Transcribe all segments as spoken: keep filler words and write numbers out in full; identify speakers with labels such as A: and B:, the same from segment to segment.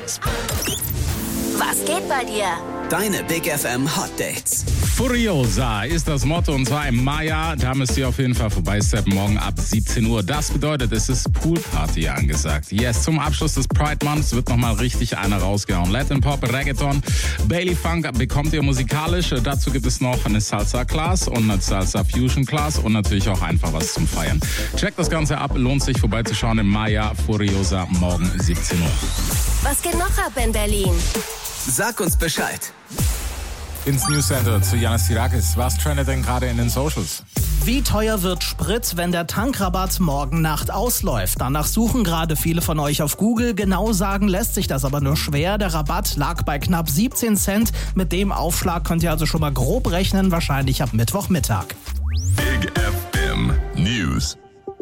A: Was geht bei dir?
B: Deine Big F M Hot Dates.
C: Furiosa ist das Motto und zwar im Maya. Da müsst ihr auf jeden Fall vorbeisteppen, morgen ab siebzehn Uhr. Das bedeutet, es ist Poolparty angesagt. Yes, zum Abschluss des Pride Months wird nochmal richtig einer rausgehauen. Latin Pop, Reggaeton, Bailey Funk bekommt ihr musikalisch. Dazu gibt es noch eine Salsa Class und eine Salsa Fusion Class und natürlich auch einfach was zum Feiern. Checkt das Ganze ab, lohnt sich vorbeizuschauen im Maya Furiosa morgen siebzehn Uhr.
A: Was geht noch ab in Berlin?
B: Sag uns Bescheid.
D: Ins News Center zu Janis Tirakis. Was trendet denn gerade in den Socials?
E: Wie teuer wird Sprit, wenn der Tankrabatt morgen Nacht ausläuft? Danach suchen gerade viele von euch auf Google. Genau sagen lässt sich das aber nur schwer. Der Rabatt lag bei knapp siebzehn Cent. Mit dem Aufschlag könnt ihr also schon mal grob rechnen, wahrscheinlich ab Mittwochmittag.
F: Big F M News.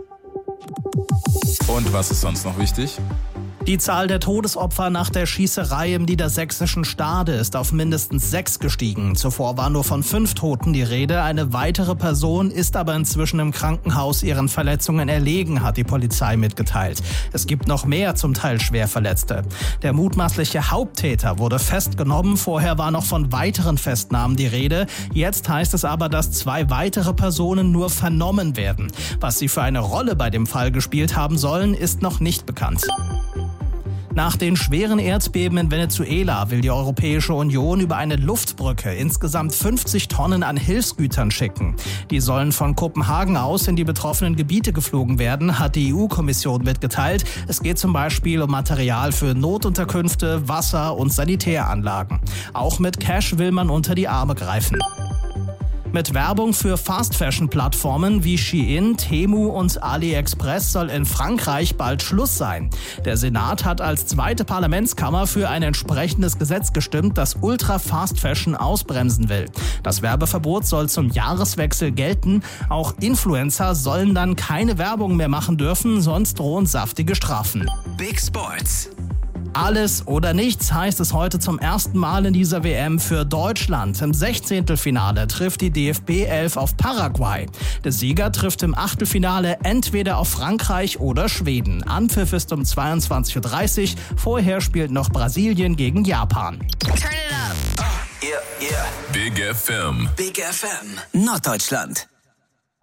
D: Und was ist sonst noch wichtig?
E: Die Zahl der Todesopfer nach der Schießerei im niedersächsischen Stade ist auf mindestens sechs gestiegen. Zuvor war nur von fünf Toten die Rede. Eine weitere Person ist aber inzwischen im Krankenhaus ihren Verletzungen erlegen, hat die Polizei mitgeteilt. Es gibt noch mehr, zum Teil Schwerverletzte. Der mutmaßliche Haupttäter wurde festgenommen. Vorher war noch von weiteren Festnahmen die Rede. Jetzt heißt es aber, dass zwei weitere Personen nur vernommen werden. Was sie für eine Rolle bei dem Fall gespielt haben sollen, ist noch nicht bekannt. Nach den schweren Erdbeben in Venezuela will die Europäische Union über eine Luftbrücke insgesamt fünfzig Tonnen an Hilfsgütern schicken. Die sollen von Kopenhagen aus in die betroffenen Gebiete geflogen werden, hat die E U-Kommission mitgeteilt. Es geht zum Beispiel um Material für Notunterkünfte, Wasser- und Sanitäranlagen. Auch mit Cash will man unter die Arme greifen. Mit Werbung für Fast-Fashion-Plattformen wie Shein, Temu und AliExpress soll in Frankreich bald Schluss sein. Der Senat hat als zweite Parlamentskammer für ein entsprechendes Gesetz gestimmt, das Ultra-Fast-Fashion ausbremsen will. Das Werbeverbot soll zum Jahreswechsel gelten. Auch Influencer sollen dann keine Werbung mehr machen dürfen, sonst drohen saftige Strafen.
B: Big Sports.
E: Alles oder nichts heißt es heute zum ersten Mal in dieser W M für Deutschland. Im Sechzehntelfinale trifft die D F B elf auf Paraguay. Der Sieger trifft im Achtelfinale entweder auf Frankreich oder Schweden. Anpfiff ist um zweiundzwanzig Uhr dreißig. Vorher spielt noch Brasilien gegen Japan.
A: Turn it up.
B: Yeah, yeah.
F: Big F M.
B: Big F M. Norddeutschland.